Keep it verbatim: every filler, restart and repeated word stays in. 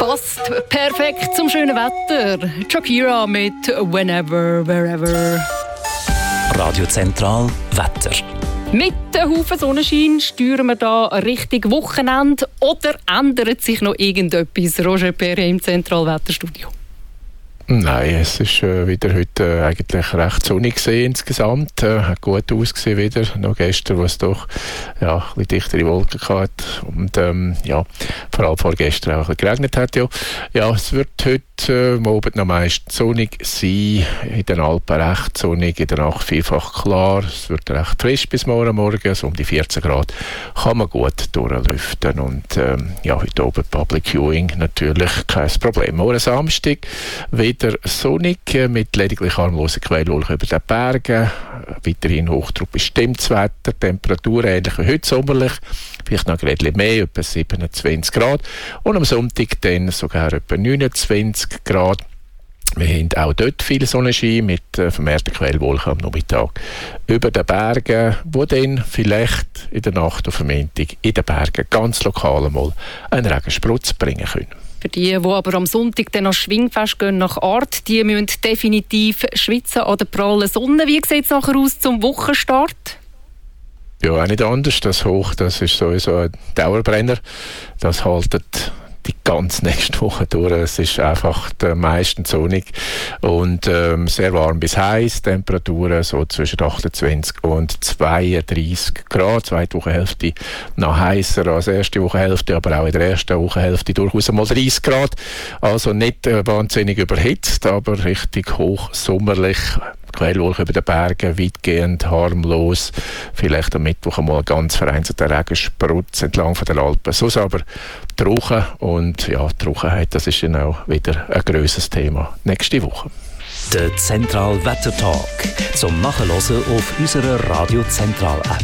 Passt perfekt zum schönen Wetter. Shakira mit Whenever, Wherever. Radio Zentral Wetter. Mit einem Haufen Sonnenschein steuern wir da Richtung Wochenende. Oder ändert sich noch irgendetwas? Roger Perret im Zentralwetterstudio. Nein, es ist äh, wieder heute äh, eigentlich recht sonnig gesehen insgesamt. Äh, hat gut ausgesehen wieder. Noch gestern, wo es doch ja, ein bisschen dichtere Wolken hatte. Und ähm, ja, vor allem vorgestern auch ein bisschen geregnet hat. Ja, ja es wird heute äh, am Abend noch meist sonnig sein. In den Alpen recht sonnig, in der Nacht vielfach klar. Es wird recht frisch bis morgen Morgen. So um die vierzehn Grad kann man gut durchlüften. Und ähm, ja, heute oben Public Viewing natürlich kein Problem. Morgen Samstag wieder sonnig mit lediglich harmlosen Quellwolken über den Bergen. Weiterhin Hochdruck bestimmtes Wetter. Temperatur ähnlich wie heute sommerlich. Vielleicht noch ein bisschen mehr, etwa siebenundzwanzig Grad. Und am Sonntag dann sogar etwa neunundzwanzig Grad. Wir haben auch dort viel Sonnenschein mit äh, vermehrten Quellwolken am Nachmittag über den Bergen, wo dann vielleicht in der Nacht auf Montag in den Bergen ganz lokal einmal einen Regensprutz bringen können. Für die, die aber am Sonntag dann nach Schwingfest gehen, nach Art, die müssen definitiv schwitzen an der prallen Sonne. Wie sieht es nachher aus zum Wochenstart? Ja, auch nicht anders. Das Hoch, das ist sowieso ein Dauerbrenner. Das haltet die ganze nächste Woche durch. Es ist einfach meistens sonnig und ähm, sehr warm bis heiß. Temperaturen so zwischen achtundzwanzig und zweiunddreißig Grad. Zweite Wochenhälfte noch heißer als erste Wochenhälfte, aber auch in der ersten Wochenhälfte durchaus einmal dreißig Grad. Also nicht äh, wahnsinnig überhitzt, aber richtig hochsommerlich. Quellwolken über den Bergen, weitgehend harmlos. Vielleicht am Mittwoch einmal ganz vereinzelter Regensprutz entlang von den Alpen. Sonst aber trocken und ja, die Trockenheit, das ist dann auch wieder ein grosses Thema nächste Woche. Der Zentral Wetter Talk zum Nachhören auf unserer Radio Zentral App.